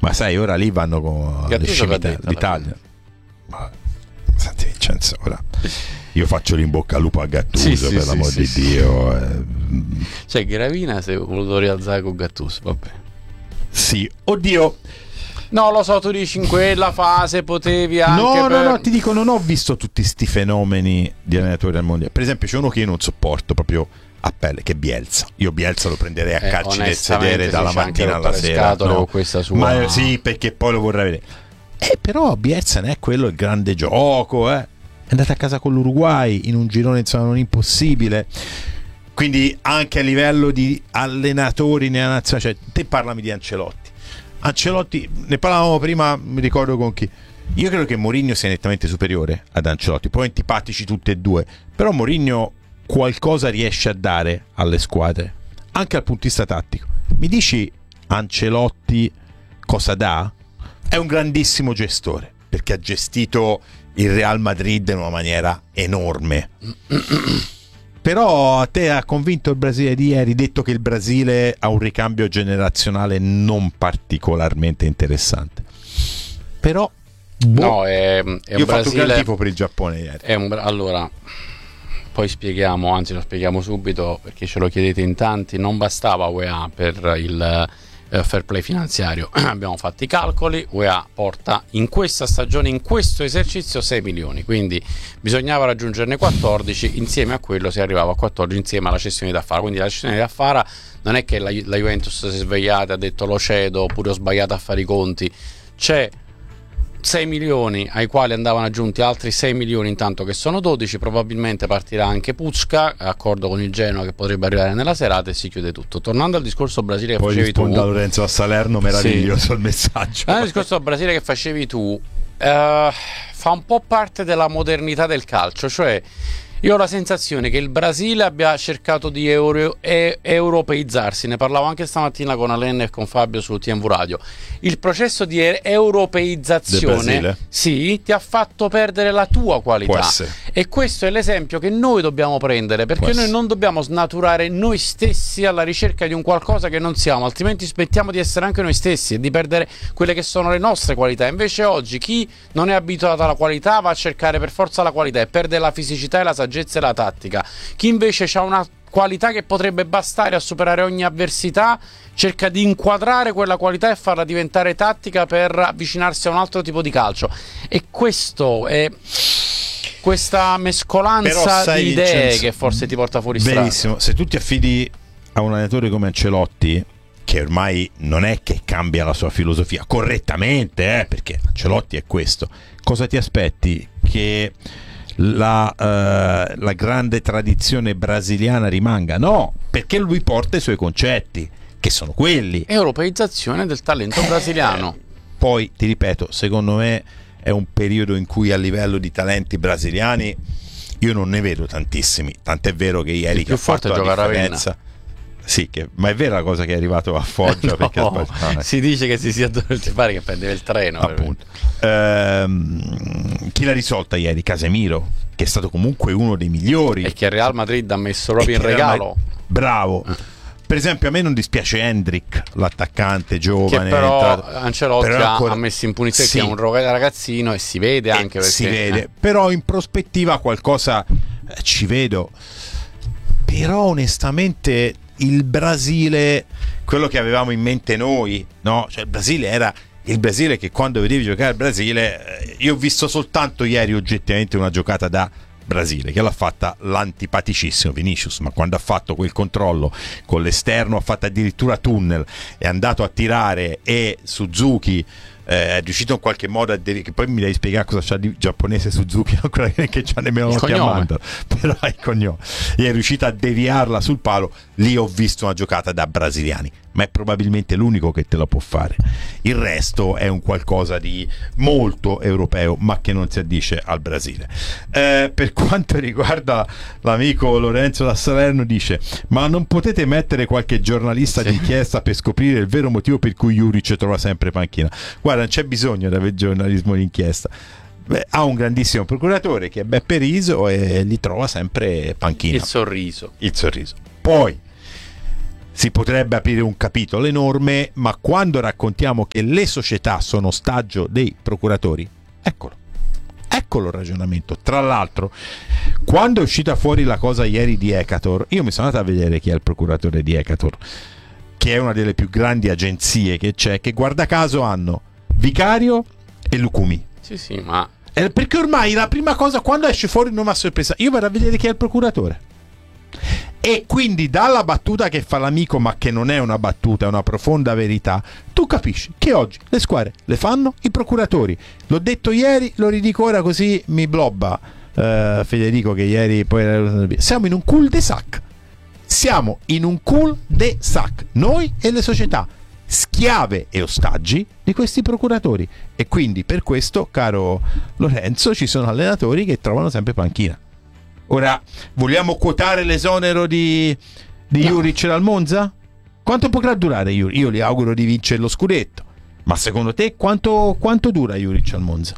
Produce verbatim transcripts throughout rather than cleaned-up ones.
Ma sai, ora lì vanno con le scimità l'Italia. Ma senti Vincenzo, ora io faccio l'in bocca al lupo a Gattuso, sì, sì, per l'amor sì, di sì, Dio. Eh. Cioè Gravina si è voluto rialzare con Gattuso, vabbè. Sì, oddio. No, lo so, tu dici in quella fase potevi anche No, per... no, no, ti dico, non ho visto tutti sti fenomeni di allenatori al mondiale. Per esempio c'è uno che io non sopporto proprio a pelle, che è Bielsa. Io Bielsa lo prenderei a eh, calci nel sedere dalla mattina alla sera, no? Questa sua... Ma sì, perché poi lo vorrei vedere. Eh, però Bielsa non è quello il grande gioco, eh. È andata a casa con l'Uruguay in un girone insomma non impossibile. Quindi anche a livello di allenatori nella nazionale, cioè te parlami di Ancelotti. Ancelotti, ne parlavamo prima, mi ricordo con chi. Io credo che Mourinho sia nettamente superiore ad Ancelotti, poi antipatici tutti e due, però Mourinho qualcosa riesce a dare alle squadre, anche dal punto di vista tattico. Mi dici Ancelotti cosa dà? È un grandissimo gestore, perché ha gestito il Real Madrid in una maniera enorme. Però a te ha convinto il Brasile di ieri, detto che il Brasile ha un ricambio generazionale non particolarmente interessante. Però boh, no, è, è io un ho fatto Brasile, un gran tifo per il Giappone ieri. È un, allora, poi spieghiamo, anzi lo spieghiamo subito perché ce lo chiedete in tanti. Non bastava U E A per il fair play finanziario, abbiamo fatto i calcoli, U E A porta in questa stagione, in questo esercizio sei milioni, quindi bisognava raggiungerne quattordici, insieme a quello si arrivava a quattordici insieme alla cessione da Affara. Quindi la cessione da Affara non è che la, la Juventus si è svegliata e ha detto lo cedo oppure ho sbagliato a fare i conti, c'è sei milioni ai quali andavano aggiunti altri sei milioni, intanto che sono dodici, probabilmente partirà anche Pucca, accordo con il Genoa che potrebbe arrivare nella serata e si chiude tutto. Tornando al discorso Brasile che poi facevi tu, poi risponda Lorenzo a Salerno, meraviglioso sì. Il messaggio. Al discorso Brasile che facevi tu, uh, fa un po' parte della modernità del calcio, cioè io ho la sensazione che il Brasile abbia cercato di euro, e, europeizzarsi, ne parlavo anche stamattina con Alain e con Fabio su T M V Radio. Il processo di europeizzazione sì, ti ha fatto perdere la tua qualità, e questo è l'esempio che noi dobbiamo prendere, perché Può noi essere. non dobbiamo snaturare noi stessi alla ricerca di un qualcosa che non siamo, altrimenti aspettiamo di essere anche noi stessi e di perdere quelle che sono le nostre qualità. Invece oggi chi non è abituato alla qualità va a cercare per forza la qualità e perde la fisicità e la saggezza e la tattica. Chi invece ha una qualità che potrebbe bastare a superare ogni avversità cerca di inquadrare quella qualità e farla diventare tattica per avvicinarsi a un altro tipo di calcio, e questo è questa mescolanza sai, di idee Vincenzo, che forse ti porta fuori strada. Benissimo, se tu ti affidi a un allenatore come Ancelotti, che ormai non è che cambia la sua filosofia correttamente, eh, perché Ancelotti è questo, cosa ti aspetti? Che La, uh, la grande tradizione brasiliana rimanga? No, perché lui porta i suoi concetti, che sono quelli. Europeizzazione del talento eh, brasiliano. Poi ti ripeto, secondo me è un periodo in cui a livello di talenti brasiliani io non ne vedo tantissimi, tant'è vero che ieri il più che ha fatto forte la differenza. Sì, che, ma è vera la cosa che è arrivato a Foggia? No, perché no, si dice che si sia dovuto fare, che prendeva il treno. Appunto. Ehm, chi l'ha risolta ieri? Casemiro, che è stato comunque uno dei migliori. E che il Real Madrid ha messo proprio in regalo. Ma... Bravo. Eh. Per esempio a me non dispiace Hendrik, l'attaccante giovane. Che però entrato... Ancelotti però ancora... ha messo in punizione, sì. Che è un ragazzino e si vede anche perché... Si vede, eh. Però in prospettiva qualcosa eh, ci vedo. Però onestamente... il Brasile, quello che avevamo in mente noi, no? Cioè il Brasile era il Brasile che quando vedevi giocare il Brasile, io ho visto soltanto ieri oggettivamente una giocata da Brasile che l'ha fatta l'antipaticissimo Vinicius, ma quando ha fatto quel controllo con l'esterno, ha fatto addirittura tunnel, è andato a tirare e Suzuki è riuscito in qualche modo a devi- che poi mi devi spiegare cosa c'ha di giapponese Suzuki, ancora che c'ha nemmeno lo chiamando, però è il cognome, e è riuscito a deviarla sul palo. Lì ho visto una giocata da brasiliani, ma è probabilmente l'unico che te la può fare. Il resto è un qualcosa di molto europeo, ma che non si addice al Brasile. Eh, per quanto riguarda l'amico Lorenzo da Salerno, dice: ma non potete mettere qualche giornalista sì. d'inchiesta per scoprire il vero motivo per cui Juric trova sempre panchina? Guarda, non c'è bisogno di avere giornalismo d'inchiesta. Beh, ha un grandissimo procuratore che è Beppe Riso e gli trova sempre panchina. Il sorriso. Il sorriso. Poi si potrebbe aprire un capitolo enorme, ma quando raccontiamo che le società sono ostaggio dei procuratori, eccolo. Eccolo il ragionamento. Tra l'altro, quando è uscita fuori la cosa ieri di Ecator, io mi sono andato a vedere chi è il procuratore di Ecator, che è una delle più grandi agenzie che c'è, che guarda caso hanno Vicario e Lucumi. Sì, sì, ma... Eh, perché ormai la prima cosa, quando esce fuori non mi ha sorpresa, io vado a vedere chi è il procuratore. E quindi dalla battuta che fa l'amico, ma che non è una battuta, è una profonda verità, tu capisci che oggi le squadre le fanno i procuratori. L'ho detto ieri, lo ridico ora così mi blobba uh, Federico, che ieri poi era... siamo in un cul-de-sac. Siamo in un cul-de-sac, noi e le società, schiave e ostaggi di questi procuratori. E quindi per questo, caro Lorenzo, ci sono allenatori che trovano sempre panchina. Ora, vogliamo quotare l'esonero di, di no. Juric dal Monza? Quanto potrà durare Juric? Io gli auguro di vincere lo scudetto, ma secondo te quanto, quanto dura Juric al Monza?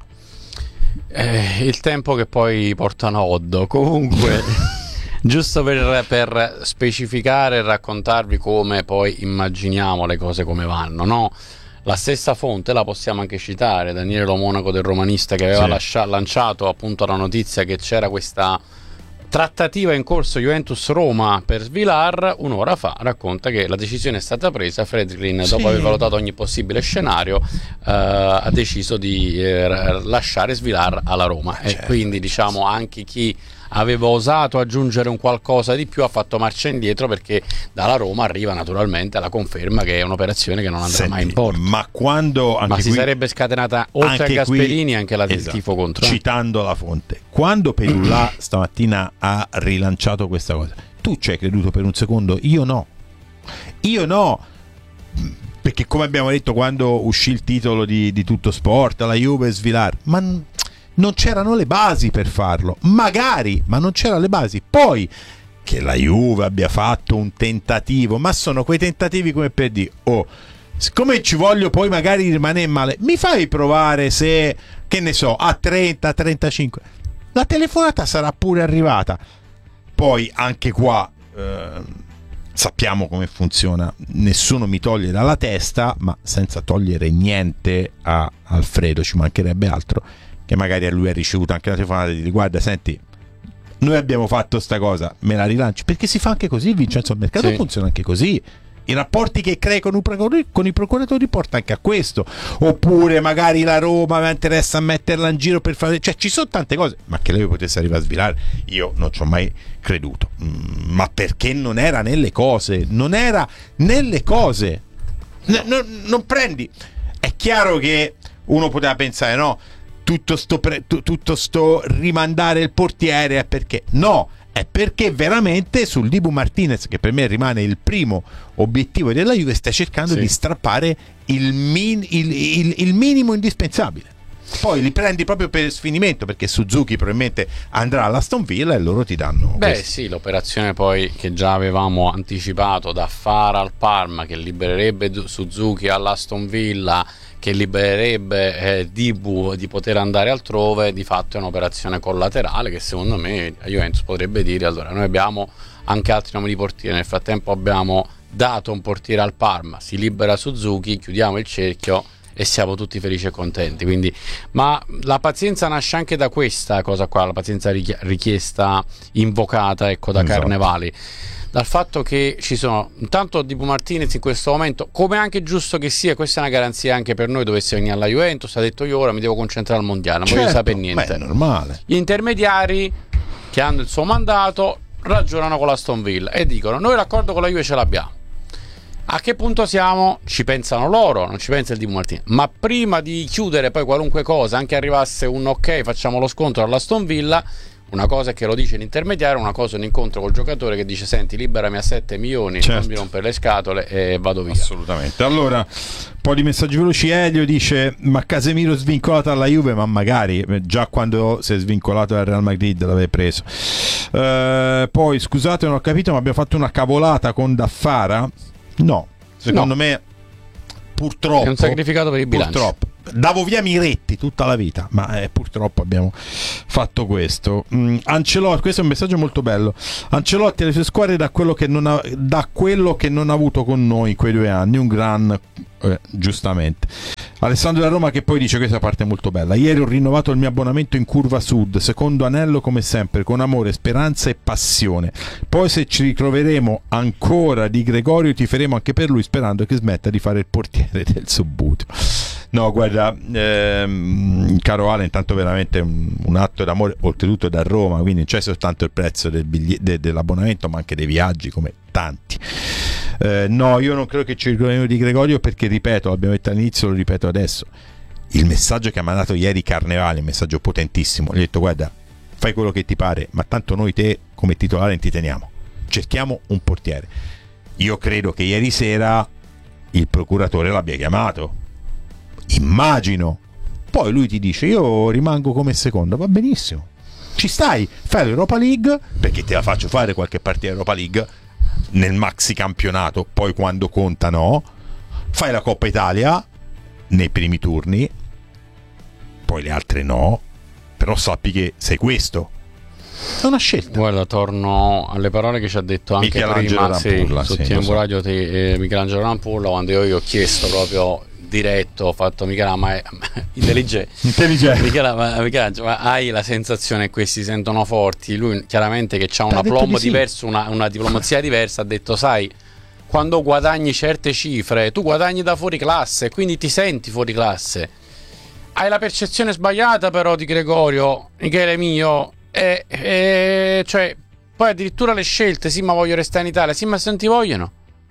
Eh, il tempo che poi portano a Oddo. Comunque, giusto per, per specificare e raccontarvi come poi immaginiamo le cose come vanno, no? La stessa fonte la possiamo anche citare, Daniele Lo Monaco del Romanista, che aveva sì. lascia, lanciato appunto la notizia che c'era questa trattativa in corso Juventus-Roma per Svilar. Un'ora fa racconta che la decisione è stata presa, Friedkin sì. dopo aver valutato ogni possibile scenario eh, ha deciso di eh, lasciare Svilar alla Roma. Eh, e certo. Quindi diciamo anche chi aveva osato aggiungere un qualcosa di più ha fatto marcia indietro, perché dalla Roma arriva naturalmente la conferma che è un'operazione che non andrà Senti, mai in porto. Ma quando anche ma si qui, sarebbe scatenata oltre a Gasperini qui, anche la del esatto, tifo contro. Citando la fonte, quando Perullà stamattina ha rilanciato questa cosa, tu ci hai creduto per un secondo? Io no. Io no. Perché come abbiamo detto quando uscì il titolo di, di Tutto Sport, la Juve Svilar, ma non c'erano le basi per farlo, magari, ma non c'erano le basi. Poi che la Juve abbia fatto un tentativo, ma sono quei tentativi come per dire, oh, siccome ci voglio poi magari rimanere male, mi fai provare se, che ne so, a trenta, trentacinque, la telefonata sarà pure arrivata. Poi anche qua eh, sappiamo come funziona, nessuno mi toglie dalla testa, ma senza togliere niente a Alfredo, ci mancherebbe altro, che magari a lui ha ricevuto anche una telefonata di dire, guarda, senti, noi abbiamo fatto sta cosa, me la rilanci? Perché si fa anche così, Vincenzo, il mercato sì. funziona anche così. I rapporti che crei con, con i procuratori porta anche a questo. Oppure magari la Roma mi interessa metterla in giro per fare, cioè ci sono tante cose, ma che lei potesse arrivare a Svilare io non ci ho mai creduto, mm, ma perché non era nelle cose, non era nelle cose. No. N- non, non prendi, è chiaro che uno poteva pensare, no, tutto sto, pre- t- tutto sto rimandare il portiere è perché no, è perché veramente sul Dibu Martinez, che per me rimane il primo obiettivo della Juve, stai cercando sì. di strappare il, min- il, il, il minimo indispensabile. Poi li prendi proprio per sfinimento, perché Suzuki probabilmente andrà all'Aston Villa e loro ti danno beh questo. Sì, l'operazione poi che già avevamo anticipato da fare al Parma, che libererebbe Suzuki all'Aston Villa, che libererebbe eh, Dibu di poter andare altrove, di fatto è un'operazione collaterale che secondo me a Juventus potrebbe dire, allora noi abbiamo anche altri nomi di portiere, nel frattempo abbiamo dato un portiere al Parma, si libera Suzuki, chiudiamo il cerchio e siamo tutti felici e contenti. Quindi, ma la pazienza nasce anche da questa cosa qua, la pazienza richiesta, invocata, ecco, da esatto. Carnevali, dal fatto che ci sono intanto Dibu Martinez in questo momento, come anche giusto che sia, questa è una garanzia anche per noi, dovesse venire alla Juventus, ha detto io ora mi devo concentrare al mondiale, non certo, voglio sapere niente. Beh, è normale. Gli intermediari che hanno il suo mandato ragionano con l'Aston Villa e dicono noi l'accordo con la Juve ce l'abbiamo. A che punto siamo? Ci pensano loro, non ci pensa il Dibu Martinez. Ma prima di chiudere poi qualunque cosa, anche arrivasse un ok, facciamo lo scontro all'Aston Villa, una cosa è che lo dice l'intermediario, una cosa è un incontro col giocatore che dice senti liberami a sette milioni, certo. non mi rompere le scatole e vado via. Assolutamente. Allora, un po' di messaggi veloci. Elio dice ma Casemiro svincolato alla Juve, ma magari già quando si è svincolato dal Real Madrid l'aveva preso. Uh, poi scusate non ho capito, ma abbiamo fatto una cavolata con Daffara? No, secondo no. me purtroppo è un sacrificato per il bilancio. Purtroppo davo via Miretti tutta la vita, ma eh, purtroppo abbiamo fatto questo. mm, Ancelotti, questo è un messaggio molto bello. Ancelotti alle sue squadre da quello che non ha, da quello che non ha avuto con noi in quei due anni, un gran eh, giustamente. Alessandro da Roma che poi dice questa parte è molto bella: ieri ho rinnovato il mio abbonamento in Curva Sud, secondo anello come sempre, con amore, speranza e passione. Poi se ci ritroveremo ancora di Gregorio tiferemo anche per lui, sperando che smetta di fare il portiere del Subbuteo. No, guarda, ehm, caro Ale, intanto veramente un, un atto d'amore, oltretutto da Roma, quindi non c'è soltanto il prezzo del bigli- de- dell'abbonamento, ma anche dei viaggi, come tanti. Eh, no, io non credo che ci ricordiamo di Gregorio, perché ripeto, l'abbiamo detto all'inizio, lo ripeto adesso, il messaggio che ha mandato ieri Carnevali è un messaggio potentissimo. Gli ho detto: guarda, fai quello che ti pare, ma tanto noi te come titolare non ti teniamo, cerchiamo un portiere. Io credo che ieri sera il procuratore l'abbia chiamato, immagino. Poi lui ti dice: io rimango come secondo, va benissimo, ci stai, fai l'Europa League, perché te la faccio fare qualche partita Europa League nel maxi campionato, poi quando conta no, fai la Coppa Italia nei primi turni, poi le altre no, però sappi che sei questo, è una scelta. Guarda, torno alle parole che ci ha detto anche prima Rampulla, sì, su sì, Tempo so. Radio te, eh, Michelangelo Rampulla, quando io gli ho chiesto proprio diretto, ho fatto: Michela, ma è intelligente, intelligente. Michela, ma, Michelangelo, ma hai la sensazione che questi si sentono forti? Lui chiaramente che ha una plombo sì. diverso, una, una diplomazia diversa, ha detto: sai, quando guadagni certe cifre tu guadagni da fuori classe, quindi ti senti fuori classe. Hai la percezione sbagliata però di Gregorio, Michele mio, e, e, cioè poi addirittura le scelte: sì, ma voglio restare in Italia, sì, ma se non ti vogliono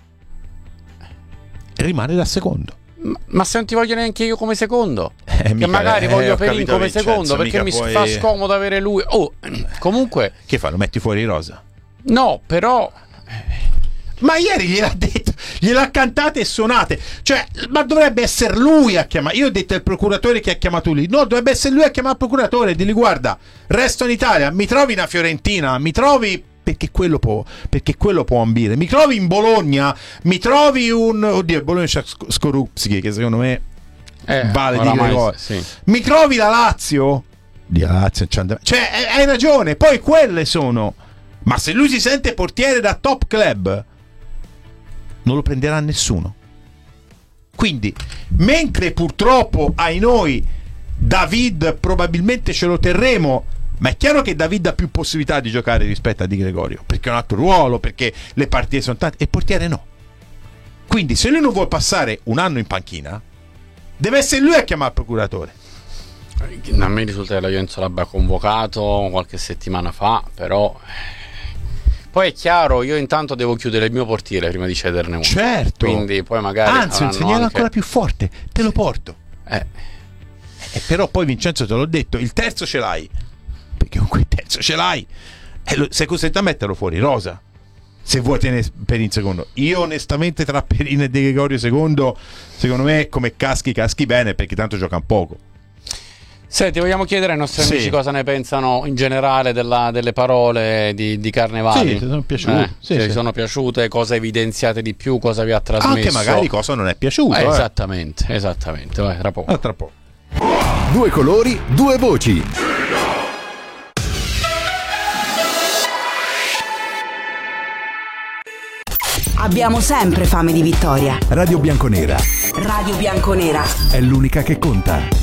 rimane da secondo. Ma se non ti voglio neanche io come secondo, eh, che mica, magari eh, voglio Perin capito, come Vincenzo, secondo, perché mi puoi... fa scomodo avere lui. Oh, comunque, che fa? Lo metti fuori Rosa? No, però ma ieri gliel'ha detto, gliel'ha cantate e suonate, cioè, ma dovrebbe essere lui a chiamare. Io ho detto il procuratore che ha chiamato lui, no, dovrebbe essere lui a chiamare il procuratore e dirgli: guarda, resto in Italia, mi trovi una Fiorentina, mi trovi, perché quello può, perché quello può ambire, mi trovi in Bologna, mi trovi un, oddio, Bologna c'è Skorupski che secondo me eh, vale di Gregorio, sì. Mi trovi la Lazio, di Lazio, cioè hai ragione, poi quelle sono, ma se lui si sente portiere da top club non lo prenderà nessuno. Quindi mentre purtroppo ai noi David probabilmente ce lo terremo, ma è chiaro che David ha più possibilità di giocare rispetto a Di Gregorio, perché è un altro ruolo, perché le partite sono tante, e il portiere no. Quindi se lui non vuole passare un anno in panchina, deve essere lui a chiamare il procuratore. A me risulta che la Juventus l'abbia convocato qualche settimana fa, però poi è chiaro, io intanto devo chiudere il mio portiere prima di cederne uno. Certo. Quindi poi magari anzi, un segnale anche... ancora più forte, te lo porto. Eh. Eh, però poi Vincenzo, te l'ho detto, il terzo ce l'hai, perché comunque il terzo ce l'hai, e lo, sei costretto a metterlo fuori Rosa se vuoi tenere Perin secondo. Io onestamente tra Perin e De Gregorio secondo, secondo me come caschi caschi bene, perché tanto giocano poco. Senti, vogliamo chiedere ai nostri sì. amici cosa ne pensano in generale della, delle parole di, di Carnevali? Sì, ti sono piaciute, eh, sì, se sì. vi sono piaciute, cosa evidenziate di più, cosa vi ha trasmesso, anche magari cosa non è piaciuto. eh, eh. Esattamente, esattamente. Vai, tra poco. Ah, tra poco. Due colori, due voci. Abbiamo sempre fame di vittoria. Radio Bianconera. Radio Bianconera è l'unica che conta.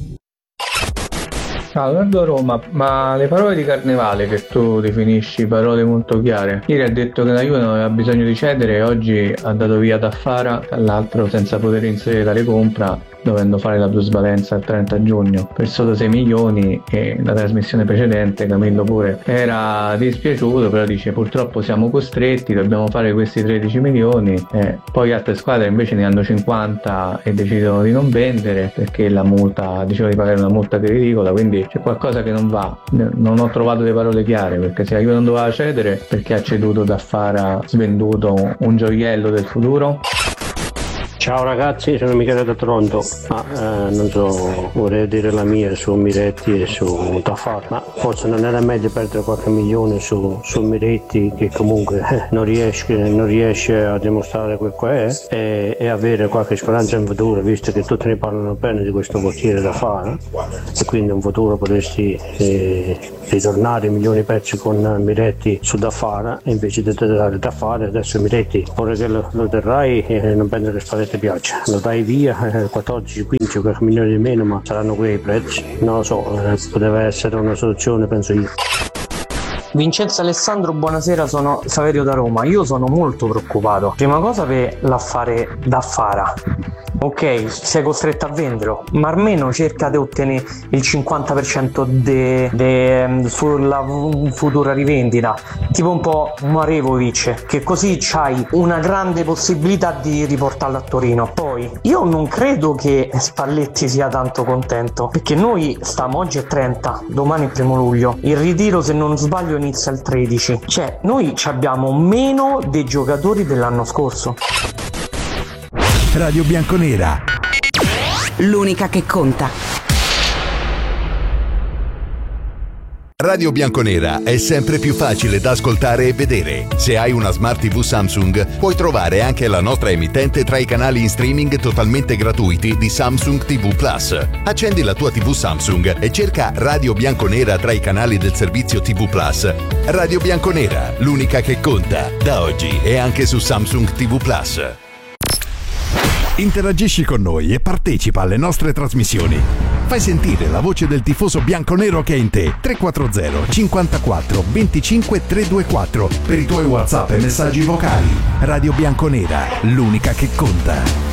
Ciao, Leonardo Roma, ma le parole di Carnevale che tu definisci parole molto chiare, ieri ha detto che la Juve non aveva bisogno di cedere e oggi ha dato via Taffara, tra l'altro senza poter inserire la recompra, dovendo fare la plusvalenza il trenta giugno per solo sei milioni, e la trasmissione precedente Camillo pure era dispiaciuto, però dice purtroppo siamo costretti, dobbiamo fare questi tredici milioni, e poi altre squadre invece ne hanno cinquanta e decidono di non vendere perché la multa, dicevano di pagare una multa che è ridicola, quindi c'è qualcosa che non va. Non ho trovato le parole chiare, perché se la Juve non doveva cedere, perché ha ceduto Taffara, svenduto un gioiello del futuro? Ciao ragazzi, sono Michele da Toronto, ma eh, non so, vorrei dire la mia su Miretti e su Tafar, ma forse non era meglio perdere qualche milione su, su Miretti che comunque eh, non, riesce, non riesce a dimostrare quel che è e, e avere qualche speranza in futuro, visto che tutti ne parlano bene di questo portiere da fare e quindi in futuro potresti eh, ritornare milioni persi con Miretti su da fare e invece di dare da fare adesso Miretti ora che lo, lo terrai eh, non penso che spaventi piaccia, lo dai via eh, quattordici quindici qualche milione di meno, ma saranno quei prezzi, non lo so, eh, poteva essere una soluzione, penso io. Vincenzo Alessandro, buonasera, sono Saverio da Roma. Io sono molto preoccupato. Prima cosa per l'affare da Fara. Ok, sei costretto a venderlo, ma almeno cerca di ottenere il cinquanta per cento de, de, sulla futura rivendita, tipo un po' Marevovic, che così c'hai una grande possibilità di riportarlo a Torino. Poi, io non credo che Spalletti sia tanto contento, perché noi stiamo oggi a trenta, domani è primo luglio, il ritiro se non sbaglio inizia il tredici, cioè noi abbiamo meno dei giocatori dell'anno scorso. Radio Bianconera, l'unica che conta. Radio Bianconera è sempre più facile da ascoltare e vedere. Se hai una Smart tivù Samsung, puoi trovare anche la nostra emittente tra i canali in streaming totalmente gratuiti di Samsung tivù Plus. Accendi la tua tivù Samsung e cerca Radio Bianconera tra i canali del servizio tivù Plus. Radio Bianconera, l'unica che conta, da oggi e anche su Samsung tivù Plus. Interagisci con noi e partecipa alle nostre trasmissioni. Fai sentire la voce del tifoso bianconero che è in te. tre quattro zero cinquantaquattro venticinque trecentoventiquattro per i tuoi WhatsApp e messaggi vocali. Radio Bianconera, l'unica che conta.